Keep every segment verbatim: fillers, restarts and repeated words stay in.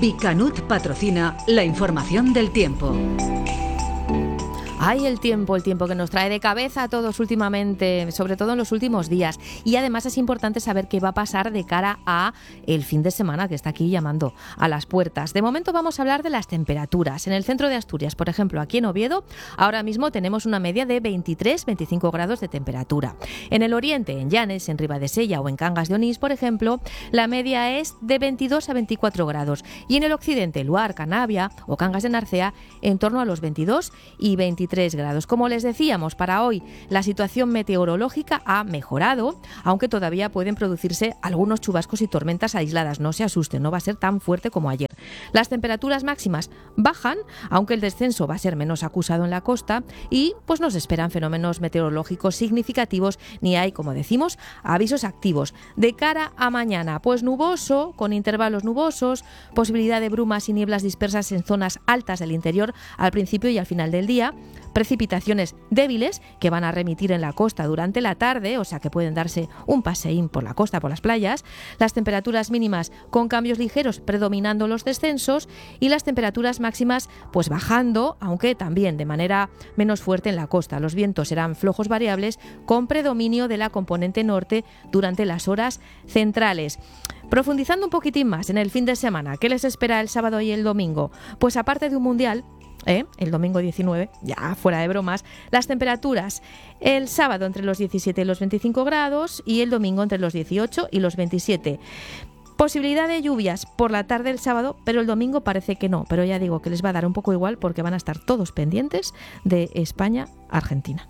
Bicanut patrocina la información del tiempo. Ay, el tiempo, el tiempo que nos trae de cabeza a todos últimamente, sobre todo en los últimos días. Y además es importante saber qué va a pasar de cara a el fin de semana que está aquí llamando a las puertas. De momento vamos a hablar de las temperaturas. En el centro de Asturias, por ejemplo, aquí en Oviedo, ahora mismo tenemos una media de veintitrés a veinticinco grados de temperatura. En el oriente, en Llanes, en Ribadesella o en Cangas de Onís, por ejemplo, la media es de veintidós a veinticuatro grados. Y en el occidente, Luar, Canavia o Cangas de Narcea, en torno a los veintidós y veintitrés grados. Como les decíamos, para hoy la situación meteorológica ha mejorado, aunque todavía pueden producirse algunos chubascos y tormentas aisladas. No se asusten, no va a ser tan fuerte como ayer. Las temperaturas máximas bajan, aunque el descenso va a ser menos acusado en la costa y pues no se esperan fenómenos meteorológicos significativos ni hay, como decimos, avisos activos. De cara a mañana, pues nuboso, con intervalos nubosos, posibilidad de brumas y nieblas dispersas en zonas altas del interior al principio y al final del día, precipitaciones débiles que van a remitir en la costa durante la tarde, o sea que pueden darse un paseín por la costa, por las playas, las temperaturas mínimas con cambios ligeros predominando los descensos y las temperaturas máximas pues bajando, aunque también de manera menos fuerte en la costa. Los vientos serán flojos variables con predominio de la componente norte durante las horas centrales. Profundizando un poquitín más en el fin de semana, ¿qué les espera el sábado y el domingo? Pues aparte de un mundial, ¿Eh? el domingo diecinueve, ya fuera de bromas, las temperaturas el sábado entre los diecisiete y los veinticinco grados y el domingo entre los dieciocho y los veintisiete. Posibilidad de lluvias por la tarde el sábado, pero el domingo parece que no, pero ya digo que les va a dar un poco igual porque van a estar todos pendientes de España-Argentina.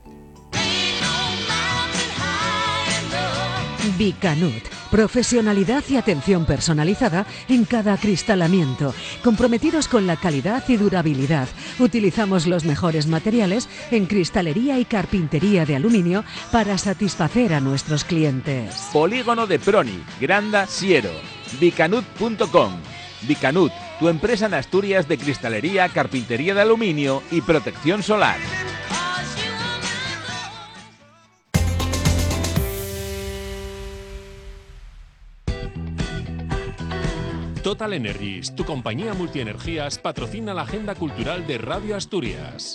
Bicanut, profesionalidad y atención personalizada en cada acristalamiento, comprometidos con la calidad y durabilidad. Utilizamos los mejores materiales en cristalería y carpintería de aluminio para satisfacer a nuestros clientes. Polígono de Proni, Granda, Siero, bicanut punto com. Bicanut, tu empresa en Asturias de cristalería, carpintería de aluminio y protección solar. Total Energies, tu compañía multienergías, patrocina la agenda cultural de Radio Asturias.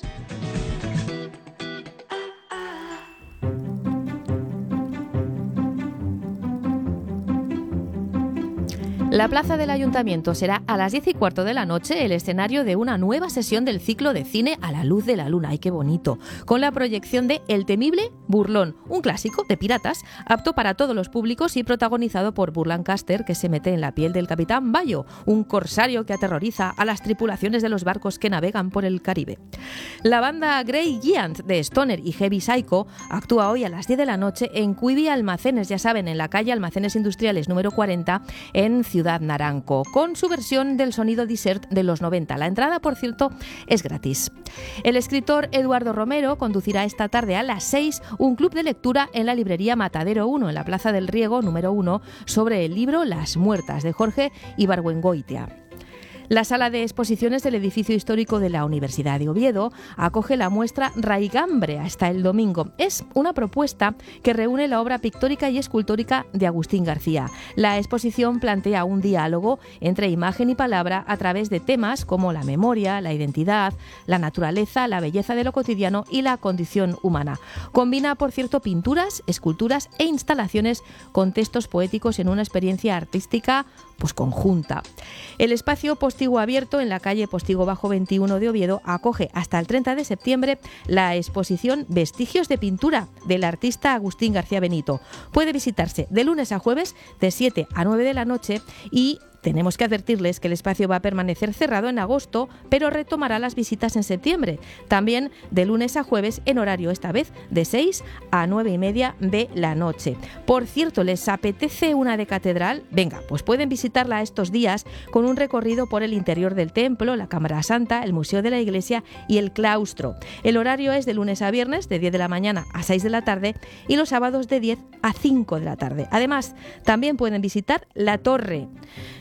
La plaza del Ayuntamiento será a las diez y cuarto de la noche el escenario de una nueva sesión del ciclo de cine A la luz de la luna. ¡Ay, qué bonito! Con la proyección de El temible Burlón, un clásico de piratas apto para todos los públicos y protagonizado por Burt Lancaster, que se mete en la piel del capitán Bayo, un corsario que aterroriza a las tripulaciones de los barcos que navegan por el Caribe. La banda Grey Giant de Stoner y Heavy Psycho actúa hoy a las diez de la noche en Quibi Almacenes, ya saben, en la calle Almacenes Industriales número cuarenta en Ciudad Naranco, con su versión del sonido Desert de los noventa. La entrada, por cierto, es gratis. El escritor Eduardo Romero conducirá esta tarde a las seis un club de lectura en la librería Matadero uno, en la Plaza del Riego número uno, sobre el libro Las Muertas, de Jorge Ibargüengoitia. La sala de exposiciones del edificio histórico de la Universidad de Oviedo acoge la muestra Raigambre hasta el domingo. Es una propuesta que reúne la obra pictórica y escultórica de Agustín García. La exposición plantea un diálogo entre imagen y palabra a través de temas como la memoria, la identidad, la naturaleza, la belleza de lo cotidiano y la condición humana. Combina, por cierto, pinturas, esculturas e instalaciones con textos poéticos en una experiencia artística pues conjunta. El espacio Postigo Abierto en la calle Postigo Bajo veintiuno de Oviedo acoge hasta el treinta de septiembre la exposición Vestigios de Pintura del artista Agustín García Benito. Puede visitarse de lunes a jueves de siete a nueve de la noche y tenemos que advertirles que el espacio va a permanecer cerrado en agosto, pero retomará las visitas en septiembre, también de lunes a jueves en horario esta vez de seis a nueve y media de la noche. Por cierto, ¿les apetece una de catedral? Venga, pues pueden visitarla estos días con un recorrido por el interior del templo, la Cámara Santa, el Museo de la Iglesia y el claustro. El horario es de lunes a viernes de diez de la mañana a seis de la tarde y los sábados de diez a cinco de la tarde. Además, también pueden visitar la torre.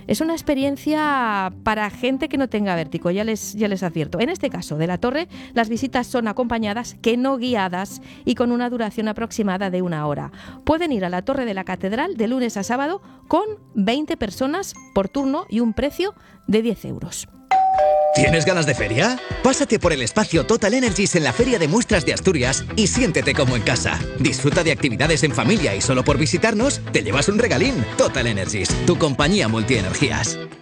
Es una experiencia para gente que no tenga vértigo, ya les, ya les advierto. En este caso, de la torre, las visitas son acompañadas, que no guiadas, y con una duración aproximada de una hora. Pueden ir a la Torre de la Catedral de lunes a sábado con veinte personas por turno y un precio de diez euros. ¿Tienes ganas de feria? Pásate por el espacio Total Energies en la Feria de Muestras de Asturias y siéntete como en casa. Disfruta de actividades en familia y solo por visitarnos te llevas un regalín. Total Energies, tu compañía multienergías.